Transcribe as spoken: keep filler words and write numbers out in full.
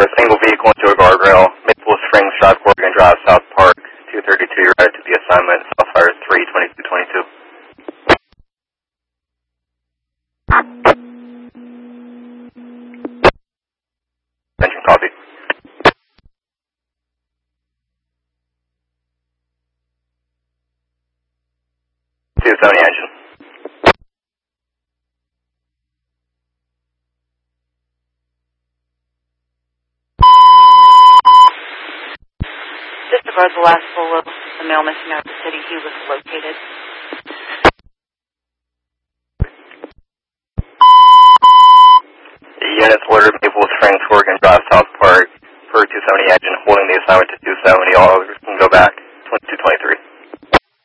single vehicle into a guardrail, Maple Springs, Drive, Corrigan Drive, South Park, two thirty-two, you're right to the assignment, Southfire three twenty-two twenty-two. Engine copy. two seventy engine. Just above the last full of the male missing out of the city, he was located. The units ordered Maple Springs, Corrigan Drive, South Park, per two seventy engine, holding the assignment to two seventy, all others can go back, twenty-two twenty-three.